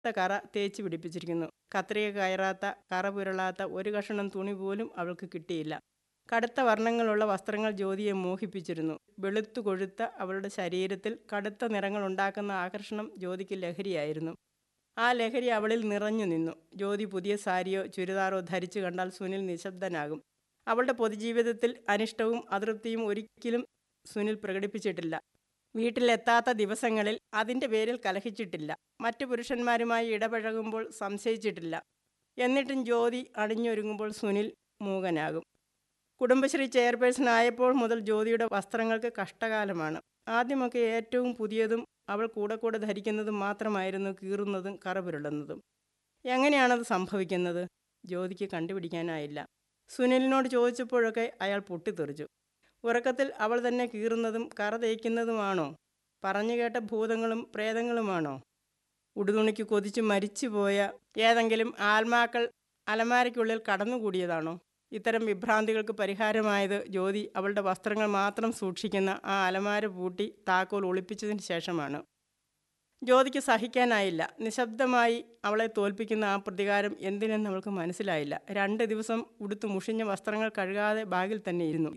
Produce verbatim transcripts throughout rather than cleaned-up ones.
കറ തേച്ച് പിടിപ്പിച്ചിരിക്കുന്നു. കത്രിക കയറാത്ത, കറ പുരളാത്ത ഒരു കഷണം തുണി പോലും അവൾക്ക് കിട്ടിയില്ല. കടുത്ത വർണ്ണങ്ങളുള്ള വസ്ത്രങ്ങൾ ജ്യോതിയെ മോഹിപ്പിച്ചിരുന്നു. വെളുത്തു കൊഴുത്ത അവളുടെ ശരീരത്തിൽ കടുത്ത നിറങ്ങൾ ഉണ്ടാക്കുന്ന ആകർഷണം ജ്യോതിക്ക് ലഹരിയായിരുന്നു. ആ ലഹരി അവളിൽ നിറഞ്ഞു നിന്നു. ജ്യോതി പുതിയ സാരിയോ ചുരിദാറോ ധരിച്ചു കണ്ടാൽ സുനിൽ നിശബ്ദനാകും. അവളുടെ പൊതുജീവിതത്തിൽ അനിഷ്ടവും അതൃപ്തിയും ഒരിക്കലും സുനിൽ പ്രകടിപ്പിച്ചിട്ടില്ല. വീട്ടിലെത്താത്ത ദിവസങ്ങളിൽ അതിൻ്റെ പേരിൽ കലഹിച്ചിട്ടില്ല. മറ്റു പുരുഷന്മാരുമായി ഇടപഴകുമ്പോൾ സംശയിച്ചിട്ടില്ല. എന്നിട്ടും ജ്യോതി അണിഞ്ഞൊരുങ്ങുമ്പോൾ സുനിൽ മൂകനാകും. കുടുംബശ്രീ ചെയർപേഴ്സൺ ആയപ്പോൾ മുതൽ ജ്യോതിയുടെ വസ്ത്രങ്ങൾക്ക് കഷ്ടകാലമാണ്. ആദ്യമൊക്കെ ഏറ്റവും പുതിയതും അവൾ കൂടെ കൂടെ ധരിക്കുന്നതും മാത്രമായിരുന്നു കീറുന്നതും കറ പുരളുന്നതും. എങ്ങനെയാണത് സംഭവിക്കുന്നത്? ജ്യോതിക്ക് കണ്ടുപിടിക്കാനായില്ല. സുനിലിനോട് ചോദിച്ചപ്പോഴൊക്കെ അയാൾ പൊട്ടിത്തെറിച്ചു. ഉറക്കത്തിൽ അവൾ തന്നെ കീറുന്നതും കറ തേക്കുന്നതുമാണോ? പറഞ്ഞു കേട്ട ഭൂതങ്ങളും പ്രേതങ്ങളുമാണോ? ഉടുതുണിക്ക് കൊതിച്ച് മരിച്ചുപോയ ഏതെങ്കിലും ആത്മാക്കൾ അലമാരയ്ക്കുള്ളിൽ കടന്നുകൂടിയതാണോ? ഇത്തരം വിഭ്രാന്തികൾക്ക് പരിഹാരമായത് ജ്യോതി അവളുടെ വസ്ത്രങ്ങൾ മാത്രം സൂക്ഷിക്കുന്ന ആ അലമാര പൂട്ടി താക്കോൽ ഒളിപ്പിച്ചതിന് ശേഷമാണ്. ജ്യോതിക്ക് സഹിക്കാനായില്ല. നിശബ്ദമായി അവളെ തോൽപ്പിക്കുന്ന ആ പ്രതികാരം എന്തിനെന്ന് അവൾക്ക് മനസ്സിലായില്ല. രണ്ട് ദിവസം ഉടുത്തു മുഷിഞ്ഞ വസ്ത്രങ്ങൾ കഴുകാതെ ബാഗിൽ തന്നെ ഇരുന്നു.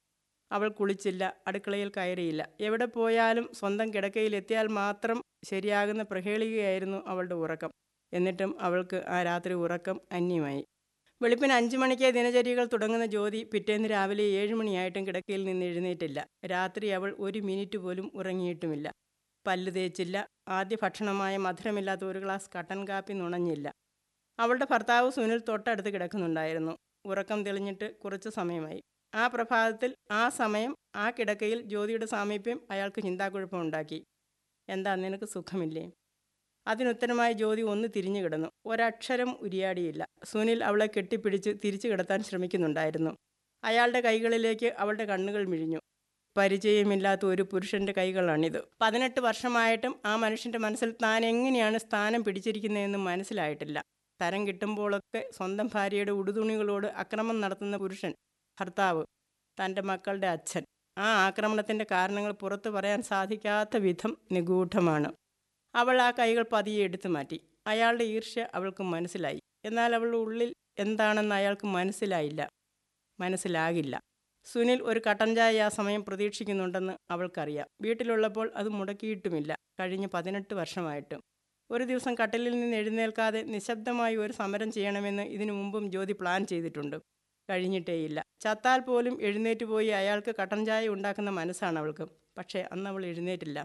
അവൾ കുളിച്ചില്ല, അടുക്കളയിൽ കയറിയില്ല. എവിടെ പോയാലും സ്വന്തം കിടക്കയിലെത്തിയാൽ മാത്രം ശരിയാകുന്ന പ്രഹേളികയായിരുന്നു അവളുടെ ഉറക്കം. എന്നിട്ടും അവൾക്ക് ആ രാത്രി ഉറക്കം അന്യമായി. വെളുപ്പിന് അഞ്ചു മണിക്ക് ദിനചര്യകൾ തുടങ്ങുന്ന ജ്യോതി പിറ്റേന്ന് രാവിലെ ഏഴുമണിയായിട്ടും കിടക്കയിൽ നിന്ന് എഴുന്നേറ്റില്ല. രാത്രി അവൾ ഒരു മിനിറ്റ് പോലും ഉറങ്ങിയിട്ടുമില്ല. പല്ല് തേച്ചില്ല. ആദ്യ ഭക്ഷണമായ മധുരമില്ലാത്ത ഒരു ഗ്ലാസ് കട്ടൻ കാപ്പി നുണഞ്ഞില്ല. അവളുടെ ഭർത്താവ് സുനിൽ തൊട്ടടുത്ത് കിടക്കുന്നുണ്ടായിരുന്നു. ഉറക്കം തെളിഞ്ഞിട്ട് കുറച്ച് സമയമായി. ആ പ്രഭാതത്തിൽ ആ സമയം ആ കിടക്കയിൽ ജ്യോതിയുടെ സാമീപ്യം അയാൾക്ക് ചിന്താക്കുഴപ്പമുണ്ടാക്കി. എന്താ, നിനക്ക് സുഖമില്ലേ? അതിനുത്തരമായി ജ്യോതി ഒന്ന് തിരിഞ്ഞു കിടന്നു. ഒരക്ഷരം ഉരിയാടിയില്ല. സുനിൽ അവളെ കെട്ടിപ്പിടിച്ച് തിരിച്ചു കിടത്താൻ ശ്രമിക്കുന്നുണ്ടായിരുന്നു. അയാളുടെ കൈകളിലേക്ക് അവളുടെ കണ്ണുകൾ മിഴിഞ്ഞു. പരിചയമില്ലാത്ത ഒരു പുരുഷൻ്റെ കൈകളാണിത്. പതിനെട്ട് വർഷമായിട്ടും ആ മനുഷ്യൻ്റെ മനസ്സിൽ താൻ എങ്ങനെയാണ് സ്ഥാനം പിടിച്ചിരിക്കുന്നതെന്ന് മനസ്സിലായിട്ടില്ല. തരം കിട്ടുമ്പോഴൊക്കെ സ്വന്തം ഭാര്യയുടെ ഉടുതുണികളോട് ആക്രമണം നടത്തുന്ന പുരുഷൻ, ഭർത്താവ്, തൻ്റെ മക്കളുടെ അച്ഛൻ. ആ ആക്രമണത്തിൻ്റെ കാരണങ്ങൾ പുറത്തു പറയാൻ സാധിക്കാത്ത വിധം നിഗൂഢമാണ്. അവൾ ആ കൈകൾ പതിയെ എടുത്തു മാറ്റി. അയാളുടെ ഈർഷ്യ അവൾക്ക് മനസ്സിലായി. എന്നാൽ അവളുടെ ഉള്ളിൽ എന്താണെന്ന് അയാൾക്ക് മനസ്സിലായില്ല, മനസ്സിലാകില്ല. സുനിൽ ഒരു കട്ടൻ ചായ ആ സമയം പ്രതീക്ഷിക്കുന്നുണ്ടെന്ന് അവൾക്കറിയാം. വീട്ടിലുള്ളപ്പോൾ അത് മുടക്കിയിട്ടുമില്ല. കഴിഞ്ഞ പതിനെട്ട് വർഷമായിട്ടും ഒരു ദിവസം കട്ടിലിൽ നിന്ന് എഴുന്നേൽക്കാതെ നിശബ്ദമായി ഒരു സമരം ചെയ്യണമെന്ന് ഇതിനു മുമ്പും ജ്യോതി പ്ലാൻ ചെയ്തിട്ടുണ്ട്. കഴിഞ്ഞിട്ടേയില്ല. ചത്താൽ പോലും എഴുന്നേറ്റ് പോയി അയാൾക്ക് കട്ടൻ ചായ ഉണ്ടാക്കുന്ന മനസ്സാണ് അവൾക്ക്. പക്ഷേ അന്ന് അവൾ എഴുന്നേറ്റില്ല.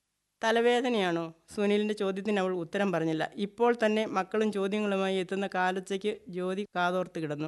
തലവേദനയാണോ? സുനിലിൻ്റെ ചോദ്യത്തിന് അവൾ ഉത്തരം പറഞ്ഞില്ല. ഇപ്പോൾ തന്നെ മക്കളും ചോദ്യങ്ങളുമായി എത്തുന്ന കാലത്തേക്ക് ജ്യോതി കാതോർത്ത് കിടന്നു.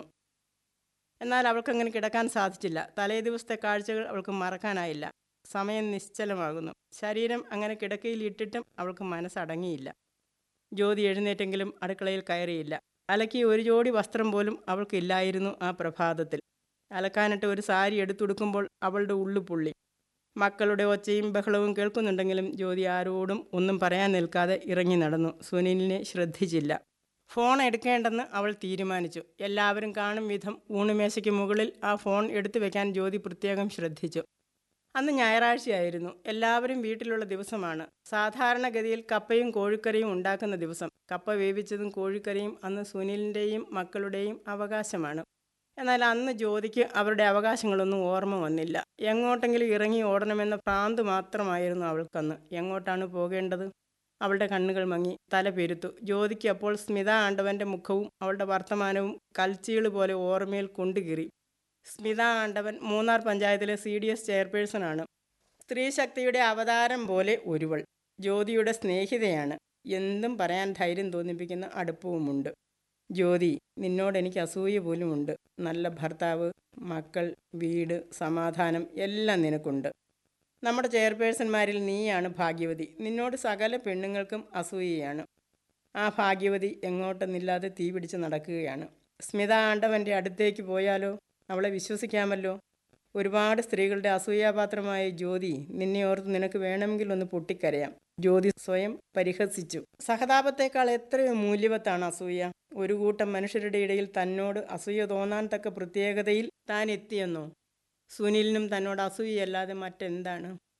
എന്നാൽ അവൾക്കങ്ങനെ കിടക്കാൻ സാധിച്ചില്ല. തലേ ദിവസത്തെ കാഴ്ചകൾ അവൾക്ക് മറക്കാനായില്ല. സമയം നിശ്ചലമാകുന്നു. ശരീരം അങ്ങനെ കിടക്കയിൽ ഇട്ടിട്ടും അവൾക്ക് മനസ്സടങ്ങിയില്ല. ജ്യോതി എഴുന്നേറ്റെങ്കിലും അടുക്കളയിൽ കയറിയില്ല. അലക്കിയ ഒരു ജോഡി വസ്ത്രം പോലും അവൾക്കില്ലായിരുന്നു ആ പ്രഭാതത്തിൽ. അലക്കാനിട്ട് ഒരു സാരി എടുത്തുടുക്കുമ്പോൾ അവളുടെ ഉള്ളു പൊള്ളി. മക്കളുടെ ഒച്ചയും ബഹളവും കേൾക്കുന്നുണ്ടെങ്കിലും ജ്യോതി ആരോടും ഒന്നും പറയാൻ നിൽക്കാതെ ഇറങ്ങി നടന്നു. സുനിലിനെ ശ്രദ്ധിച്ചില്ല. ഫോൺ എടുക്കേണ്ടെന്ന് അവൾ തീരുമാനിച്ചു. എല്ലാവരും കാണും വിധം ഊണുമേശയ്ക്ക് മുകളിൽ ആ ഫോൺ എടുത്തു വെക്കാൻ ജ്യോതി പ്രത്യേകം ശ്രദ്ധിച്ചു. അന്ന് ഞായറാഴ്ചയായിരുന്നു. എല്ലാവരും വീട്ടിലുള്ള ദിവസമാണ്. സാധാരണഗതിയിൽ കപ്പയും കോഴിക്കറിയും ഉണ്ടാക്കുന്ന ദിവസം. കപ്പ വേവിച്ചതും കോഴിക്കറിയും അന്ന് സുനിലിൻ്റെയും മക്കളുടെയും അവകാശമാണ്. എന്നാൽ അന്ന് ജ്യോതിക്ക് അവരുടെ അവകാശങ്ങളൊന്നും ഓർമ്മ വന്നില്ല. എങ്ങോട്ടെങ്കിലും ഇറങ്ങി ഓടണമെന്ന ഭ്രാന്ത് മാത്രമായിരുന്നു അവൾക്കന്ന്. എങ്ങോട്ടാണ് പോകേണ്ടത്? അവളുടെ കണ്ണുകൾ മങ്ങി, തല പെരുത്തു. ജ്യോതിക്ക് അപ്പോൾ സ്മിത ആണ്ടവൻ്റെ മുഖവും അവളുടെ വർത്തമാനവും കൽച്ചീള് പോലെ ഓർമ്മയിൽ കൊണ്ടുകീറി. സ്മിത ആണ്ടവൻ മൂന്നാർ പഞ്ചായത്തിലെ സി ഡി എസ് ചെയർപേഴ്സണാണ്. സ്ത്രീശക്തിയുടെ അവതാരം പോലെ ഒരുവൾ. ജ്യോതിയുടെ സ്നേഹിതയാണ്. എന്തും പറയാൻ ധൈര്യം തോന്നിപ്പിക്കുന്ന അടുപ്പവുമുണ്ട്. ജ്യോതി, നിന്നോട് എനിക്ക് അസൂയ പോലുമുണ്ട്. നല്ല ഭർത്താവ്, മക്കൾ, വീട്, സമാധാനം എല്ലാം നിനക്കുണ്ട്. നമ്മുടെ ചെയർപേഴ്സൺമാരിൽ നീയാണ് ഭാഗ്യവതി. നിന്നോട് സകല പെണ്ണുങ്ങൾക്കും അസൂയയാണ്. ആ ഭാഗ്യവതി എങ്ങോട്ടെന്നില്ലാതെ തീ പിടിച്ച് നടക്കുകയാണ്. സ്മിത ആണ്ടവൻ്റെ അടുത്തേക്ക് പോയാലോ? അവളെ വിശ്വസിക്കാമല്ലോ. ഒരുപാട് സ്ത്രീകളുടെ അസൂയാപാത്രമായ ജ്യോതി, നിന്നെ ഓർത്ത് നിനക്ക് വേണമെങ്കിൽ ഒന്ന് പൊട്ടിക്കരയാം. ജ്യോതി സ്വയം പരിഹസിച്ചു. സഹതാപത്തേക്കാൾ എത്രയോ മൂല്യവത്താണ് അസൂയ. ഒരു കൂട്ടം മനുഷ്യരുടെ ഇടയിൽ തന്നോട് അസൂയ തോന്നാൻ തക്ക പ്രത്യേകതയിൽ താൻ എത്തിയെന്നോ? സുനിലിനും തന്നോട് അസൂയയല്ലാതെ മറ്റെന്താണ്?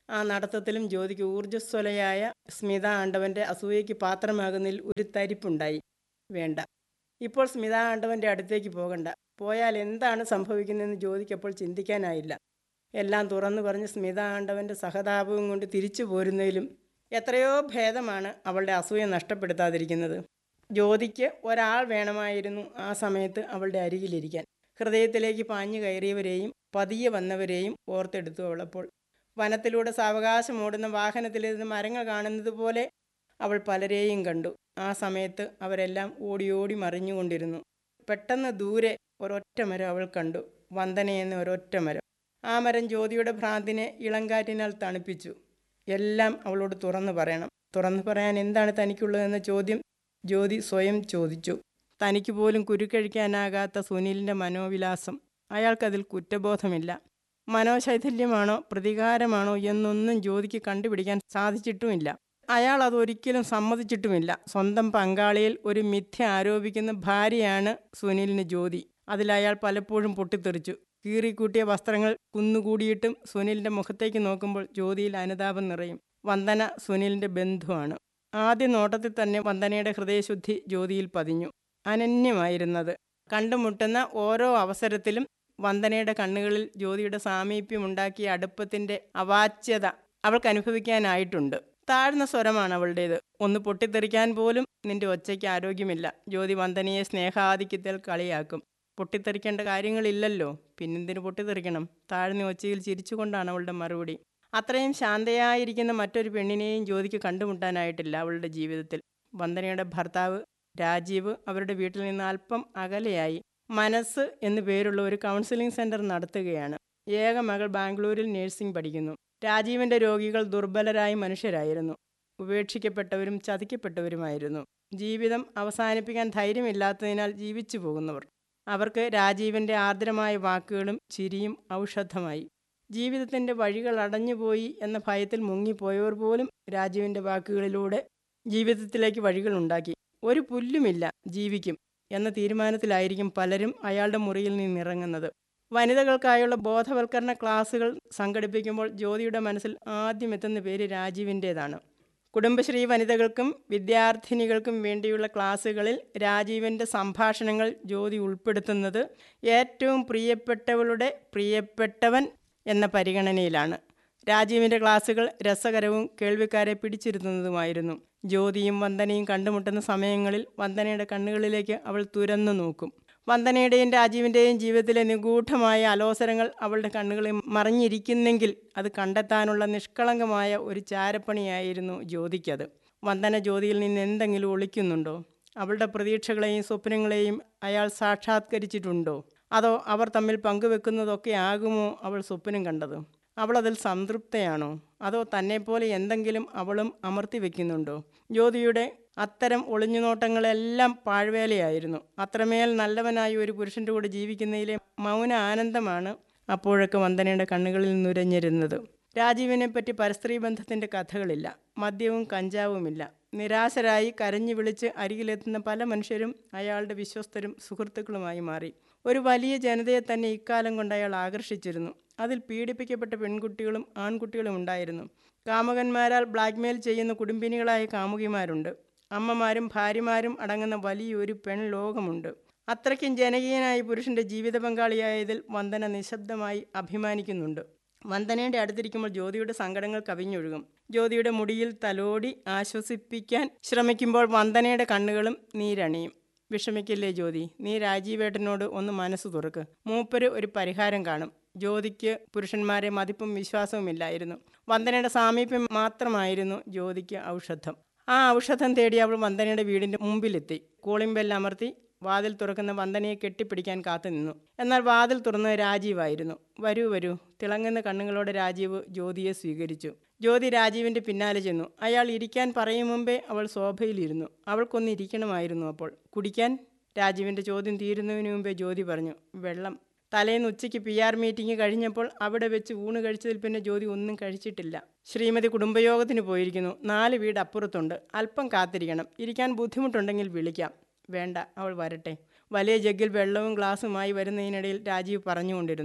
ആ നടത്തത്തിലും ജ്യോതിക്ക് ഊർജ്ജസ്വലയായ സ്മിത ആണ്ടവൻ്റെ അസൂയയ്ക്ക് പാത്രമാകുന്നതിൽ ഒരു തരിപ്പുണ്ടായി. വേണ്ട, ഇപ്പോൾ സ്മിത ആണ്ടവൻ്റെ അടുത്തേക്ക് പോകണ്ട. പോയാൽ എന്താണ് സംഭവിക്കുന്നതെന്ന് ജ്യോതിക്ക് അപ്പോൾ ചിന്തിക്കാനായില്ല. എല്ലാം തുറന്നു പറഞ്ഞ് സ്മിത ആണ്ടവൻ്റെ സഹതാപവും കൊണ്ട് തിരിച്ചു പോരുന്നതിലും എത്രയോ ഭേദമാണ് അവളുടെ അസൂയ നഷ്ടപ്പെടുത്താതിരിക്കുന്നത്. ജ്യോതിക്ക് ഒരാൾ വേണമായിരുന്നു ആ സമയത്ത് അവളുടെ അരികിലിരിക്കാൻ. ഹൃദയത്തിലേക്ക് പാഞ്ഞു കയറിയവരെയും പതിയെ വന്നവരെയും ഓർത്തെടുത്തു അവളപ്പോൾ. വനത്തിലൂടെ സാവകാശം ഓടുന്ന വാഹനത്തിലിരുന്ന് മരങ്ങൾ കാണുന്നത് പോലെ അവൾ പലരെയും കണ്ടു. ആ സമയത്ത് അവരെല്ലാം ഓടി ഓടി മറിഞ്ഞുകൊണ്ടിരുന്നു. പെട്ടെന്ന് ദൂരെ ഒരൊറ്റ മരം അവൾ കണ്ടു. വന്ദനയെന്ന ഒരൊറ്റ മരം. ആ മരം ജ്യോതിയുടെ ഭ്രാന്തിനെ ഇളങ്കാറ്റിനാൽ തണുപ്പിച്ചു. എല്ലാം അവളോട് തുറന്നു പറയണം. തുറന്നു പറയാൻ എന്താണ് തനിക്കുള്ളതെന്ന ചോദ്യം ജ്യോതി സ്വയം ചോദിച്ചു. തനിക്ക് പോലും കുരുക്കഴിക്കാനാകാത്ത സുനിലിൻ്റെ മനോവിലാസം. അയാൾക്കതിൽ കുറ്റബോധമില്ല. മനോശൈഥല്യമാണോ പ്രതികാരമാണോ എന്നൊന്നും ജ്യോതിക്ക് കണ്ടുപിടിക്കാൻ സാധിച്ചിട്ടുമില്ല. അയാൾ അതൊരിക്കലും സമ്മതിച്ചിട്ടുമില്ല. സ്വന്തം പങ്കാളിയിൽ ഒരു മിഥ്യ ആരോപിക്കുന്ന ഭാര്യയാണ് സുനിലിന് ജ്യോതി. അതിലയാൾ പലപ്പോഴും പൊട്ടിത്തെറിച്ചു. കീറിക്കൂട്ടിയ വസ്ത്രങ്ങൾ കുന്നുകൂടിയിട്ടും സുനിലിൻ്റെ മുഖത്തേക്ക് നോക്കുമ്പോൾ ജ്യോതിയിൽ അനുതാപം നിറയും. വന്ദന സുനിലിൻ്റെ ബന്ധുവാണ്. ആദ്യ നോട്ടത്തിൽ തന്നെ വന്ദനയുടെ ഹൃദയശുദ്ധി ജ്യോതിയിൽ പതിഞ്ഞു. അനന്യമായിരുന്നത്. കണ്ടുമുട്ടുന്ന ഓരോ അവസരത്തിലും വന്ദനയുടെ കണ്ണുകളിൽ ജ്യോതിയുടെ സാമീപ്യമുണ്ടാക്കിയ അടുപ്പത്തിൻ്റെ അവാച്യത അവൾക്ക് അനുഭവിക്കാനായിട്ടുണ്ട്. താഴ്ന്ന സ്വരമാണ് അവളുടേത്. ഒന്ന് പൊട്ടിത്തെറിക്കാൻ പോലും നിന്റെ ഒച്ചയ്ക്ക് ആരോഗ്യമില്ല. ജ്യോതി വന്ദനയെ സ്നേഹാധിക്യത്തിൽ കളിയാക്കും. പൊട്ടിത്തെറിക്കേണ്ട കാര്യങ്ങളില്ലല്ലോ, പിന്നെന്തിനു പൊട്ടിത്തെറിക്കണം? താഴ്ന്ന ഒച്ചയിൽ ചിരിച്ചുകൊണ്ടാണ് അവളുടെ മറുപടി. അത്രയും ശാന്തയായിരിക്കുന്ന മറ്റൊരു പെണ്ണിനെയും ജ്യോതിക്ക് കണ്ടുമുട്ടാനായിട്ടില്ല അവളുടെ ജീവിതത്തിൽ. വന്ദനയുടെ ഭർത്താവ് രാജീവ് അവരുടെ വീട്ടിൽ നിന്ന് അല്പം അകലെയായി മനസ്സ് എന്നു പേരുള്ള ഒരു കൗൺസിലിംഗ് സെൻറ്റർ നടത്തുകയാണ്. ഏക മകൾ ബാംഗ്ലൂരിൽ നഴ്സിംഗ് പഠിക്കുന്നു. രാജീവിൻ്റെ രോഗികൾ ദുർബലരായ മനുഷ്യരായിരുന്നു. ഉപേക്ഷിക്കപ്പെട്ടവരും ചതിക്കപ്പെട്ടവരുമായിരുന്നു. ജീവിതം അവസാനിപ്പിക്കാൻ ധൈര്യമില്ലാത്തതിനാൽ ജീവിച്ചു പോകുന്നവർ. അവർക്ക് രാജീവിൻ്റെ ആർദ്രമായ വാക്കുകളും ചിരിയും ഔഷധമായി. ജീവിതത്തിൻ്റെ വഴികൾ അടഞ്ഞുപോയി എന്ന ഭയത്തിൽ മുങ്ങിപ്പോയവർ പോലും രാജീവിൻ്റെ വാക്കുകളിലൂടെ ജീവിതത്തിലേക്ക് വഴികളുണ്ടാക്കി. ഒരു പുല്ലുമില്ല, ജീവിക്കും എന്ന തീരുമാനത്തിലായിരിക്കും പലരും അയാളുടെ മുറിയിൽ നിന്നിറങ്ങുന്നത്. വനിതകൾക്കായുള്ള ബോധവൽക്കരണ ക്ലാസുകൾ സംഘടിപ്പിക്കുമ്പോൾ ജ്യോതിയുടെ മനസ്സിൽ ആദ്യം എത്തുന്ന പേര് രാജീവിൻ്റേതാണ്. കുടുംബശ്രീ വനിതകൾക്കും വിദ്യാർത്ഥിനികൾക്കും വേണ്ടിയുള്ള ക്ലാസ്സുകളിൽ രാജീവിൻ്റെ സംഭാഷണങ്ങൾ ജ്യോതി ഉൾപ്പെടുത്തുന്നത് ഏറ്റവും പ്രിയപ്പെട്ടവളുടെ പ്രിയപ്പെട്ടവൻ എന്ന പരിഗണനയിലാണ്. രാജീവിൻ്റെ ക്ലാസ്സുകൾ രസകരവും കേൾവിക്കാരെ പിടിച്ചിരുത്തുന്നതുമായിരുന്നു. ജ്യോതിയും വന്ദനയും കണ്ടുമുട്ടുന്ന സമയങ്ങളിൽ വന്ദനയുടെ കണ്ണുകളിലേക്ക് അവൾ തുരന്നു നോക്കും. വന്ദനയുടെയും രാജീവിൻ്റെയും ജീവിതത്തിലെ നിഗൂഢമായ അലോസരങ്ങൾ അവളുടെ കണ്ണുകളിൽ മറിഞ്ഞിരിക്കുന്നെങ്കിൽ അത് കണ്ടെത്താനുള്ള നിഷ്കളങ്കമായ ഒരു ചാരപ്പണിയായിരുന്നു ജ്യോതിക്കത്. വന്ദന ജ്യോതിയിൽ നിന്ന് എന്തെങ്കിലും ഒളിക്കുന്നുണ്ടോ? അവളുടെ പ്രതീക്ഷകളെയും സ്വപ്നങ്ങളെയും അയാൾ സാക്ഷാത്കരിച്ചിട്ടുണ്ടോ? അതോ അവർ തമ്മിൽ പങ്കുവെക്കുന്നതൊക്കെ ആകുമോ അവൾ സ്വപ്നം കണ്ടത്? അവളതിൽ സംതൃപ്തയാണോ? അതോ തന്നെപ്പോലെ എന്തെങ്കിലും അവളും അമർത്തി വയ്ക്കുന്നുണ്ടോ? ജ്യോതിയുടെ അത്തരം ഒളിഞ്ഞുനോട്ടങ്ങളെല്ലാം പാഴ്വേലയായിരുന്നു. അത്രമേൽ നല്ലവനായി ഒരു പുരുഷൻ്റെ കൂടെ ജീവിക്കുന്നതിലെ മൗന ആനന്ദമാണ് അപ്പോഴൊക്കെ വന്ദനയുടെ കണ്ണുകളിൽ നുരഞ്ഞിരുന്നത്. രാജീവിനെപ്പറ്റി പരസ്ത്രീ ബന്ധത്തിൻ്റെ കഥകളില്ല. മദ്യവും കഞ്ചാവുമില്ല. നിരാശരായി കരഞ്ഞു വിളിച്ച് അരികിലെത്തുന്ന പല മനുഷ്യരും അയാളുടെ വിശ്വസ്തരും സുഹൃത്തുക്കളുമായി മാറി. ഒരു വലിയ ജനതയെ തന്നെ ഇക്കാലം കൊണ്ട് അയാൾ ആകർഷിച്ചിരുന്നു. അതിൽ പീഡിപ്പിക്കപ്പെട്ട പെൺകുട്ടികളും ആൺകുട്ടികളും ഉണ്ടായിരുന്നു. കാമുകന്മാരാൽ ബ്ലാക്ക്മെയിൽ ചെയ്യുന്ന കുടുംബിനികളായ കാമുകിമാരുണ്ട്. അമ്മമാരും ഭാര്യമാരും അടങ്ങുന്ന വലിയൊരു പെൺ ലോകമുണ്ട്. അത്രയ്ക്കും ജനകീയനായ പുരുഷൻ്റെ ജീവിത പങ്കാളിയായതിൽ വന്ദന നിശബ്ദമായി അഭിമാനിക്കുന്നുണ്ട്. വന്ദനയുടെ അടുത്തിരിക്കുമ്പോൾ ജ്യോതിയുടെ സങ്കടങ്ങൾ കവിഞ്ഞൊഴുകും. ജ്യോതിയുടെ മുടിയിൽ തലോടി ആശ്വസിപ്പിക്കാൻ ശ്രമിക്കുമ്പോൾ വന്ദനയുടെ കണ്ണുകളും നീരണിയും. വിഷമിക്കില്ലേ ജ്യോതി, നീ രാജീവേട്ടനോട് ഒന്ന് മനസ്സ് തുറക്ക്. മൂപ്പര് ഒരു പരിഹാരം കാണും. ജ്യോതിക്ക് പുരുഷന്മാരെ മതിപ്പും വിശ്വാസവും ഇല്ലായിരുന്നു. വന്ദനയുടെ സാമീപ്യം മാത്രമായിരുന്നു ജ്യോതിക്ക് ഔഷധം. ആ ഔഷധം തേടി അവൾ വന്ദനയുടെ വീടിൻ്റെ മുമ്പിലെത്തി. കോളിംഗ് ബെൽ അമർത്തി വാതിൽ തുറക്കുന്ന വന്ദനയെ കെട്ടിപ്പിടിക്കാൻ കാത്തു നിന്നു. എന്നാൽ വാതിൽ തുറന്നത് രാജീവായിരുന്നു. വരൂ വരൂ. തിളങ്ങുന്ന കണ്ണുകളോടെ രാജീവ് ജ്യോതിയെ സ്വീകരിച്ചു. ജ്യോതി രാജീവിൻ്റെ പിന്നാലെ ചെന്നു. അയാൾ ഇരിക്കാൻ പറയും മുമ്പേ അവൾ സോഫയിലിരുന്നു. അവൾക്കൊന്ന് ഇരിക്കണമായിരുന്നു അപ്പോൾ. കുടിക്കാൻ? രാജീവിൻ്റെ ചോദ്യം തീരുന്നതിന് മുമ്പേ ജ്യോതി പറഞ്ഞു. വെള്ളം. തലേന്ന് ഉച്ചയ്ക്ക് പി ആർ മീറ്റിംഗ് കഴിഞ്ഞപ്പോൾ അവിടെ വെച്ച് ഊണ് കഴിച്ചതിൽ പിന്നെ ജ്യോതി ഒന്നും കഴിച്ചിട്ടില്ല. ശ്രീമതി കുടുംബയോഗത്തിന് പോയിരിക്കുന്നു. നാല് വീട് അപ്പുറത്തുണ്ട്. അല്പം കാത്തിരിക്കണം. ഇരിക്കാൻ ബുദ്ധിമുട്ടുണ്ടെങ്കിൽ വിളിക്കാം. വേണ്ട, അവൾ വരട്ടെ. വലിയ ജഗ്ഗിൽ വെള്ളവും ഗ്ലാസുമായി വരുന്നതിനിടയിൽ രാജീവ് പറഞ്ഞുകൊണ്ടിരുന്നു.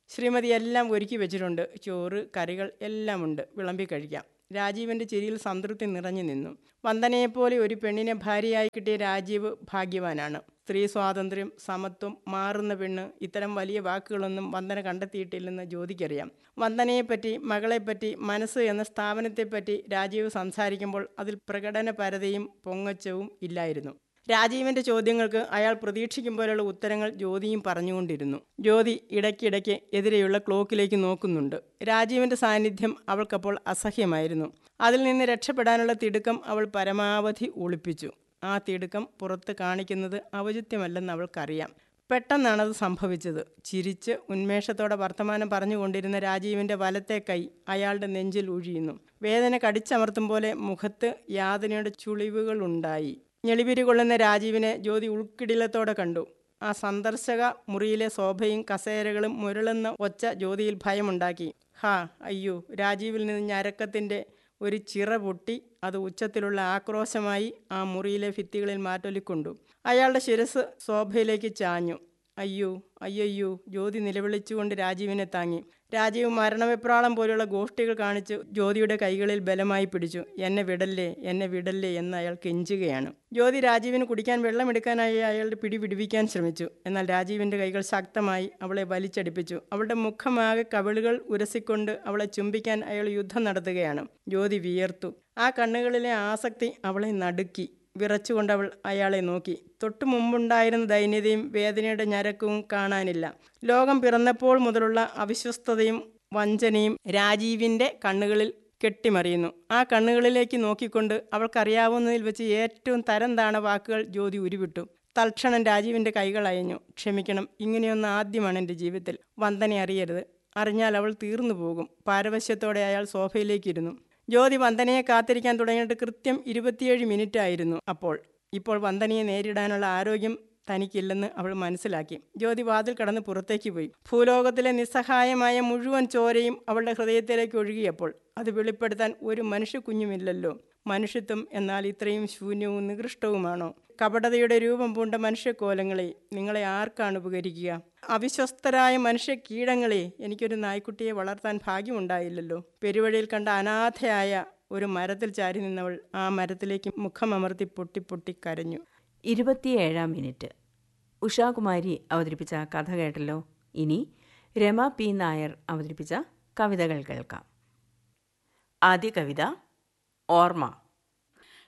ശ്രീമതി എല്ലാം ഒരുക്കി വെച്ചിട്ടുണ്ട്. ചോറ്, കറികൾ എല്ലാം ഉണ്ട്, വിളമ്പി കഴിക്കാം. രാജീവിൻ്റെ ചിരിയിൽ സംതൃപ്തി നിറഞ്ഞു നിന്നു. വന്ദനയെപ്പോലെ ഒരു പെണ്ണിനെ ഭാര്യയായി കിട്ടിയ രാജീവ് ഭാഗ്യവാനാണ്. സ്ത്രീ സ്വാതന്ത്ര്യം, സമത്വം, മാറുന്ന പെണ്ണ്, ഇത്തരം വലിയ വാക്കുകളൊന്നും വന്ദന കണ്ടെത്തിയിട്ടില്ലെന്ന് ജ്യോതിക്കറിയാം. വന്ദനയെപ്പറ്റി, മകളെപ്പറ്റി, മനസ്സ് എന്ന സ്ഥാപനത്തെപ്പറ്റി രാജീവ് സംസാരിക്കുമ്പോൾ അതിൽ പ്രകടനപരതയും പൊങ്ങച്ചവും ഇല്ലായിരുന്നു. രാജീവിൻ്റെ ചോദ്യങ്ങൾക്ക് അയാൾ പ്രതീക്ഷിക്കും പോലെയുള്ള ഉത്തരങ്ങൾ ജ്യോതിയും പറഞ്ഞുകൊണ്ടിരുന്നു. ജ്യോതി ഇടയ്ക്കിടയ്ക്ക് എതിരെയുള്ള ക്ലോക്കിലേക്ക് നോക്കുന്നുണ്ട്. രാജീവിൻ്റെ സാന്നിധ്യം അവൾക്കപ്പോൾ അസഹ്യമായിരുന്നു. അതിൽ നിന്ന് രക്ഷപ്പെടാനുള്ള തിടുക്കം അവൾ പരമാവധി ഒളിപ്പിച്ചു. ആ തിടുക്കം പുറത്ത് കാണിക്കുന്നത് ഔചിത്യമല്ലെന്ന് അവൾക്കറിയാം. പെട്ടെന്നാണത് സംഭവിച്ചത്. ചിരിച്ച് ഉന്മേഷത്തോടെ വർത്തമാനം പറഞ്ഞുകൊണ്ടിരുന്ന രാജീവിൻ്റെ വലത്തെ കൈ അയാളുടെ നെഞ്ചിൽ ഊഴിയുന്നു. വേദന കടിച്ചമർത്തും പോലെ മുഖത്ത് യാതനയുടെ ചുളിവുകളുണ്ടായി. ഞെളിപിരി കൊള്ളുന്ന രാജീവിനെ ജ്യോതി ഉൾക്കിടിലത്തോടെ കണ്ടു. ആ സന്ദർശക മുറിയിലെ ശോഭയും കസേരകളും മുരളുന്ന ഒച്ച ജ്യോതിയിൽ ഭയമുണ്ടാക്കി. ഹാ, അയ്യോ! രാജീവിൽ നിന്ന് ഞരക്കത്തിൻ്റെ ഒരു ചിറ പൊട്ടി. അത് ഉച്ചത്തിലുള്ള ആക്രോശമായി ആ മുറിയിലെ ഭിത്തികളിൽ മാറ്റൊലിക്കൊണ്ടു. അയാളുടെ ശിരസ് ശോഭയിലേക്ക് ചാഞ്ഞു. അയ്യോ, അയ്യയ്യോ! ജ്യോതി നിലവിളിച്ചുകൊണ്ട് രാജീവിനെ താങ്ങി. രാജീവ് മരണവെപ്രാളം പോലുള്ള ഗോഷ്ഠികൾ കാണിച്ച് ജ്യോതിയുടെ കൈകളിൽ ബലമായി പിടിച്ചു. എന്നെ വിടല്ലേ, എന്നെ വിടല്ലേ എന്ന് അയാൾ കെഞ്ചുകയാണ്. ജ്യോതി രാജീവിന് കുടിക്കാൻ വെള്ളമെടുക്കാനായി അയാളുടെ പിടി പിടിപ്പിക്കാൻ ശ്രമിച്ചു. എന്നാൽ രാജീവിൻ്റെ കൈകൾ ശക്തമായി അവളെ വലിച്ചടിപ്പിച്ചു. അവളുടെ മുഖമാകെ കവിളുകൾ ഉരസിക്കൊണ്ട് അവളെ ചുംബിക്കാൻ അയാൾ യുദ്ധം നടത്തുകയാണ്. ജ്യോതി വിയർത്തു. ആ കണ്ണുകളിലെ ആസക്തി അവളെ നടുക്കി. വിറച്ചുകൊണ്ട് അവൾ അയാളെ നോക്കി. തൊട്ടു മുമ്പുണ്ടായിരുന്ന ദൈന്യതയും വേദനയുടെ ഞരക്കവും കാണാനില്ല. ലോകം പിറന്നപ്പോൾ മുതലുള്ള അവിശ്വസ്തതയും വഞ്ചനയും രാജീവിൻ്റെ കണ്ണുകളിൽ കെട്ടിമറിയുന്നു. ആ കണ്ണുകളിലേക്ക് നോക്കിക്കൊണ്ട് അവൾക്കറിയാവുന്നതിൽ വെച്ച് ഏറ്റവും തരം താണ വാക്കുകൾ ജ്യോതി ഉരുവിട്ടു. തൽക്ഷണം രാജീവിൻ്റെ കൈകൾ അയഞ്ഞു. ക്ഷമിക്കണം, ഇങ്ങനെയൊന്ന് ആദ്യമാണ് എൻ്റെ ജീവിതത്തിൽ. വന്ദന അറിയരുത്. അറിഞ്ഞാൽ അവൾ തീർന്നു പോകും. പാരവശ്യത്തോടെ അയാൾ സോഫയിലേക്കിരുന്നു. ജ്യോതി വന്ദനയെ കാത്തിരിക്കാൻ തുടങ്ങിയിട്ട് കൃത്യം ഇരുപത്തിയേഴ് മിനിറ്റ് ആയിരുന്നു. അപ്പോൾ ഇപ്പോൾ വന്ദനയെ നേരിടാനുള്ള ആരോഗ്യം തനിക്കില്ലെന്ന് അവൾ മനസ്സിലാക്കി. ജ്യോതി വാതിൽ കടന്ന് പുറത്തേക്ക് പോയി. ഭൂലോകത്തിലെ നിസ്സഹായമായ മുഴുവൻ ചോരയും അവളുടെ ഹൃദയത്തിലേക്ക് ഒഴുകിയപ്പോൾ അത് വെളിപ്പെടുത്താൻ ഒരു മനുഷ്യ കുഞ്ഞുമില്ലല്ലോ. മനുഷ്യത്വം എന്നാൽ ഇത്രയും ശൂന്യവും നികൃഷ്ടവുമാണോ? കപടതയുടെ രൂപം പൂണ്ട മനുഷ്യക്കോലങ്ങളെ, നിങ്ങളെ ആർക്കാണ് ഉപകരിക്കുക? അവിശ്വസ്തരായ മനുഷ്യ കീടങ്ങളെ, എനിക്കൊരു നായ്ക്കുട്ടിയെ വളർത്താൻ ഭാഗ്യമുണ്ടായില്ലല്ലോ. പെരുവഴിയിൽ കണ്ട അനാഥയായ ഒരു മരത്തിൽ ചാരി നിന്നവൾ ആ മരത്തിലേക്ക് മുഖമമർത്തി പൊട്ടി പൊട്ടി കരഞ്ഞു. ഇരുപത്തിയേഴാം മിനിറ്റ്. ഉഷാകുമാരി അവതരിപ്പിച്ച കഥ കേട്ടല്ലോ. ഇനി രമ പി നായർ അവതരിപ്പിച്ച കവിതകൾ കേൾക്കാം. ആദ്യ കവിത ഓർമ്മ.